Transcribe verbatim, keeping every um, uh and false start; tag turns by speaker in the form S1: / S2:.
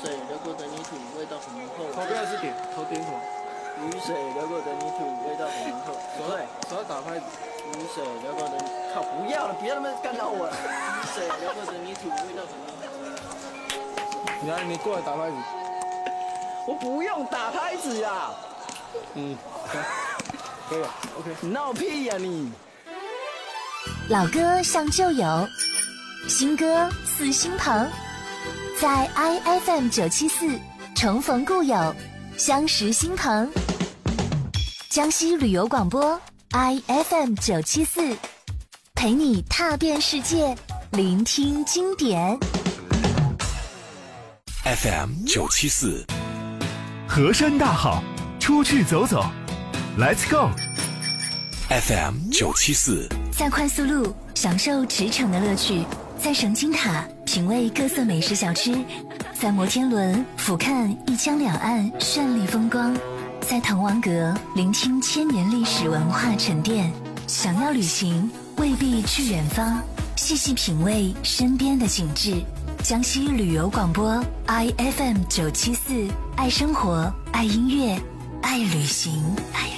S1: 水流过的泥土味道很浓厚。
S2: 头边还是点，头点什么？
S1: 雨水流过的泥土味道很浓厚。
S2: 手在手在打拍子。
S1: 雨水流过的，靠，不要了，别他妈干扰我了。雨水流过的泥土味道很浓厚。
S2: 你来，你过来打拍子。
S1: 我不用打拍子呀。
S2: 嗯，行，可以了 ，OK。
S1: 你闹屁呀你！
S3: 老歌像旧友，新歌似新朋，在 I F M 九七四重逢故友，相识新朋。江西旅游广播 I F M 九七四，陪你踏遍世界，聆听经典。
S4: F M 九七四，
S5: 河山大好，出去走走 ，Let's go。
S4: F M 九七四，
S3: 在快速路享受驰骋的乐趣，在神经塔品味各色美食小吃，在摩天轮俯瞰一江两岸绚丽风光，在滕王阁聆听千年历史文化沉淀。想要旅行，未必去远方，细细品味身边的景致。江西旅游广播 I F M 九七四，爱生活，爱音乐，爱旅行，爱。